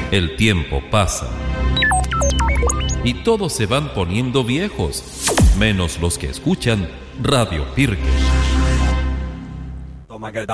El tiempo pasa y todos se van poniendo viejos, menos los que escuchan Radio Pirque.